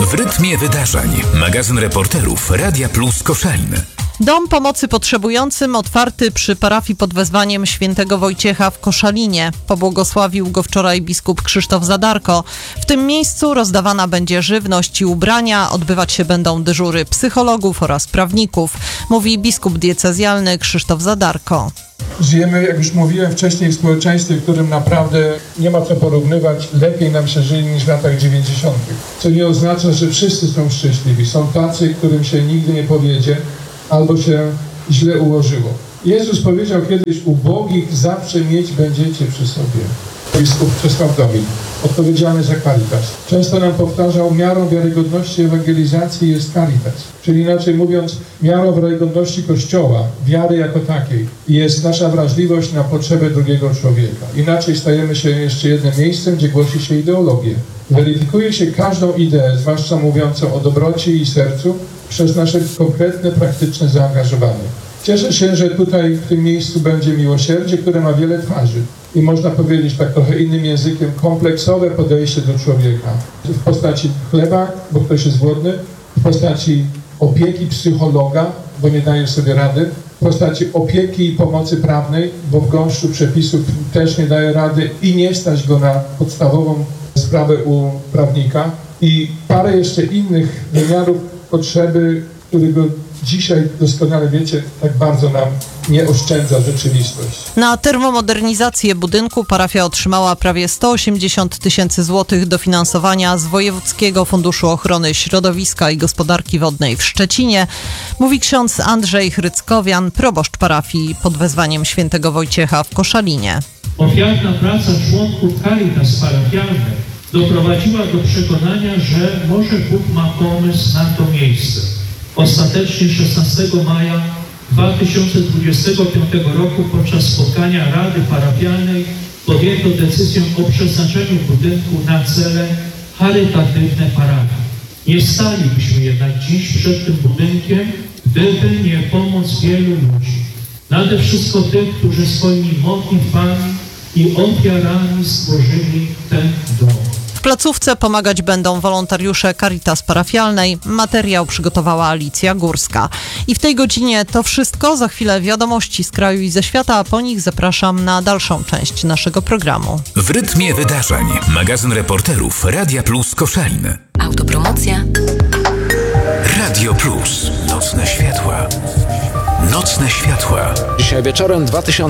W rytmie wydarzeń. Magazyn reporterów Radia Plus Koszalin. Dom pomocy potrzebującym otwarty przy parafii pod wezwaniem świętego Wojciecha w Koszalinie. Pobłogosławił go wczoraj biskup Krzysztof Zadarko. W tym miejscu rozdawana będzie żywność i ubrania, odbywać się będą dyżury psychologów oraz prawników, mówi biskup diecezjalny Krzysztof Zadarko. Żyjemy, jak już mówiłem wcześniej, w społeczeństwie, w którym naprawdę nie ma co porównywać. Lepiej nam się żyje niż w latach 90. Co nie oznacza, że wszyscy są szczęśliwi. Są tacy, którym się nigdy nie powiedzie, albo się źle ułożyło. Jezus powiedział kiedyś: ubogich zawsze mieć będziecie przy sobie. Biskup Czesław Domin, odpowiedzialny za Caritas, często nam powtarzał: miarą wiarygodności ewangelizacji jest Caritas. Czyli inaczej mówiąc, miarą wiarygodności Kościoła, wiary jako takiej, jest nasza wrażliwość na potrzeby drugiego człowieka. Inaczej stajemy się jeszcze jednym miejscem, gdzie głosi się ideologię. Weryfikuje się każdą ideę, zwłaszcza mówiącą o dobroci i sercu, przez nasze konkretne, praktyczne zaangażowanie. Cieszę się, że tutaj w tym miejscu będzie miłosierdzie, które ma wiele twarzy. I można powiedzieć tak trochę innym językiem, kompleksowe podejście do człowieka. W postaci chleba, bo ktoś jest głodny, w postaci opieki psychologa, bo nie daje sobie rady, w postaci opieki i pomocy prawnej, bo w gąszczu przepisów też nie daje rady i nie stać go na podstawową sprawę u prawnika. I parę jeszcze innych wymiarów potrzeby, którego dzisiaj doskonale wiecie, tak bardzo nam nie oszczędza rzeczywistość. Na termomodernizację budynku parafia otrzymała prawie 180 000 złotych dofinansowania z Wojewódzkiego Funduszu Ochrony Środowiska i Gospodarki Wodnej w Szczecinie, mówi ksiądz Andrzej Hryckowian, proboszcz parafii pod wezwaniem świętego Wojciecha w Koszalinie. Ofiarna praca członków Caritas parafialnej doprowadziła do przekonania, że może Bóg ma pomysł na to miejsce. Ostatecznie 16 maja 2025 roku podczas spotkania Rady Parafialnej podjęto decyzję o przeznaczeniu budynku na cele charytatywne parafii. Nie stalibyśmy jednak dziś przed tym budynkiem, gdyby nie pomoc wielu ludzi. Nade wszystko tych, którzy swoimi modlitwami i ofiarami stworzyli ten dom. W placówce pomagać będą wolontariusze Caritas parafialnej. Materiał przygotowała Alicja Górska. I w tej godzinie to wszystko. Za chwilę wiadomości z kraju i ze świata, a po nich zapraszam na dalszą część naszego programu. W rytmie wydarzeń. Magazyn reporterów Radia Plus Koszalin. Autopromocja. Radio Plus. Nocne światła. Nocne światła. Dzisiaj wieczorem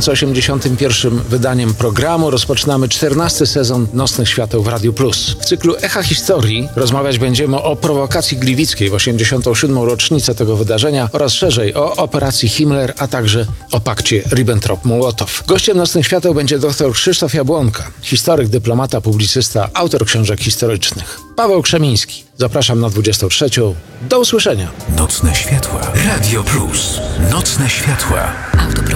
2081 wydaniem programu rozpoczynamy 14. sezon Nocnych Świateł w Radiu Plus. W cyklu Echa Historii rozmawiać będziemy o prowokacji gliwickiej w 87. rocznicę tego wydarzenia oraz szerzej o operacji Himmler, a także o pakcie Ribbentrop-Mołotow. Gościem Nocnych Świateł będzie dr Krzysztof Jabłonka, historyk, dyplomata, publicysta, autor książek historycznych. Paweł Krzemiński. Zapraszam na 23. Do usłyszenia. Nocne światła. Radio Plus. Nocne światła. Autopromocja.